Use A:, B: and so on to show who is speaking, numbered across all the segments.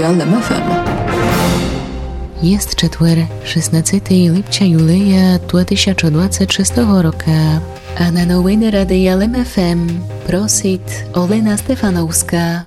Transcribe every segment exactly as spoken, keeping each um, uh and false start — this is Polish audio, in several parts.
A: L M F M.
B: Jest четвер, шістнадцятого липня юлея дві тисячі двадцять шостого року, а на новини Ради Л М Ф М просить Олена Стефановська.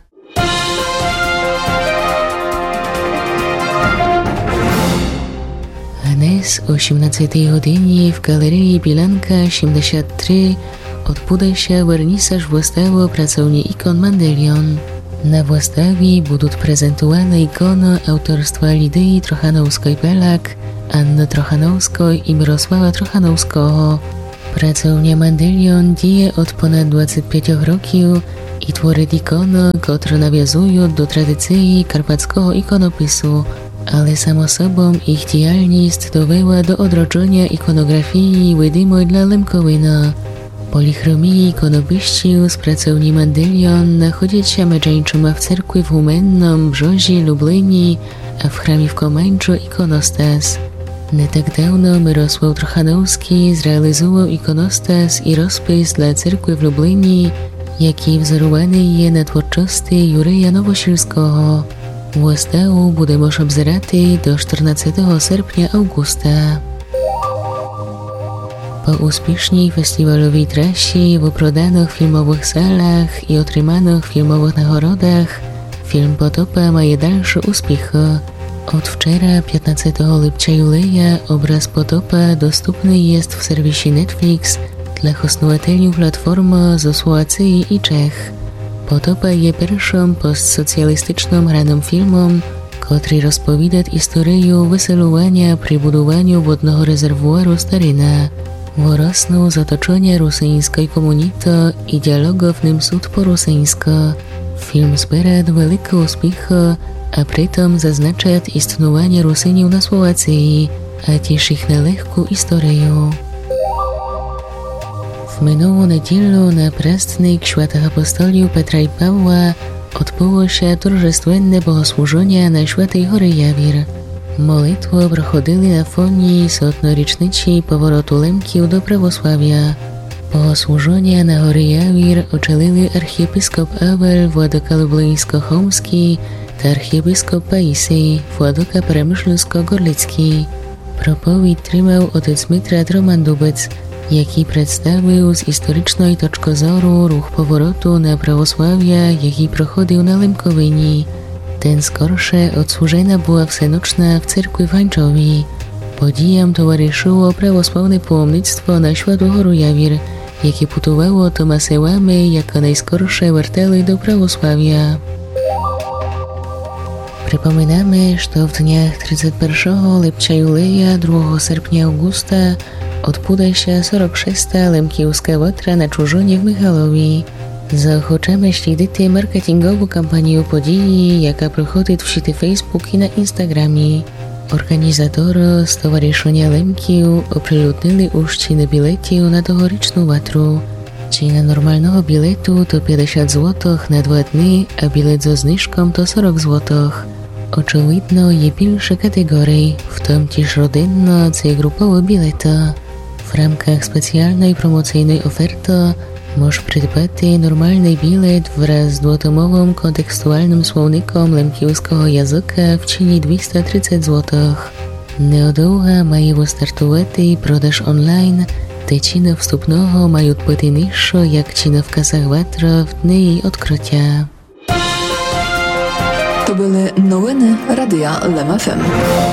B: Dnes o osiemnastej godzinie w Galerii Bielanka siedemdziesiąt trzy odbędzie się wernisaż wystawy pracowni ikon Mandelion. Na wystawie będą prezentowane ikony autorstwa Lidii Trochanowskiej-Belak, Anny Trochanowskiej i Mirosława Trochanowskiego. Pracownia Mandelion dzieje od ponad dwudziestu pięciu roków i tworzy ikony, które nawiązują do tradycji karpackiego ikonopisu, ale samo sobą ich działalność dowiała do odrodzenia ikonografii widymej dla Lemkowina. Polichromii ikonopiści z pracowni Mandelion nachodzić się męczeńczyma w cerkwi w Humennom, Brzozie, Lublinie, a w chramie w Komańczu ikonostas. Nie tak dawno Mirosław Trochanowski zrealizował ikonostas i rozpis dla cerkwi w Lublinie, jaki wzorowany jest na twórczości Jureja Nowosilskiego. Wystawę będzie można obserwować do czternastego sierpnia Augusta. Po uspiesznej festiwalowej trasie, wyprodanych filmowych salach i otrzymanych filmowych nagrodach, film Potopa ma dalsze uspechy. Od wczoraj, piętnastego lipca juleja, obraz Potopa dostępny jest w serwisie Netflix dla hostowatelów platformy ze Słowacji i Czech. Potopa jest pierwszym postsocjalistycznym hranym filmem, który rozpowiada historię wycelowania przy budowaniu wodnego rezerwuaru Staryna, wyrosną z otoczenia rosyjskiej komunity i dialogu w nim sud po-rosyjsku. Film zbiera wielkie uspechy, a przy tym zaznacza istnienie Rosjanów na Słowacji, a też ich nielehką historię. W minioną niedzielę na prastnik świętych apostoliów Petra i Pawła odbyło się торжественне bogosłużenie na Świętej Hory Jawir. Молитву проходили на фоні сотнорічниці повороту лемків до православ'я. Богослужіння на горі Явір очолили архієпископ Авель Владика Люблинсько-Хомський та архієпископ Паїсій Владика Перемишльсько-Горлицький. Проповідь тримав отець Митрат Роман Дубець, який представив з історичної точки зору рух повороту на православ'я, який проходив на Лемковині. Ten skorsze odsłużena była всеночна w cerkwi w Hańczowi. Podijam towarzyszyło prawosławne połomnictwo na Świętą Гору Jawir, jakie putowało Tomasełami jako najskorsze wartele do prawosławia. Przypominamy, że w dniach trzydziestego pierwszego lipca juleja, drugiego sierpnia Augusta odbędzie się czterdziesta szósta lemkiewska watra na Czurzonie w Michalowi. Zaochocamy śledzić marketingową kampanię podії, jaka prochodzi w sieci Facebook i na Instagramie. Organizatorzy Stowarzyszenia Lemkiów oprilutnili już ceny biletów na tegoroczną watru. Cena normalnego biletu to pięćdziesiąt złotych na dwa dni, a bilet ze zniżką to czterdzieści złotych. Oczywidno jest większe kategorie, w tym też rodzinne czy grupowe bilety. W ramach specjalnej promocyjnej oferty możesz przydbać normalny bilet wraz z dwutomowym kontekstualnym słownikiem lemkiewskiego języka w cenie dwieście trzydzieści złotych. Niedługo mają wystartować podaż online, te ceny wstępnego mają być niższe jak ceny w kasach watry w dni jej odkrycia.
A: To były nowiny Radia L M F M.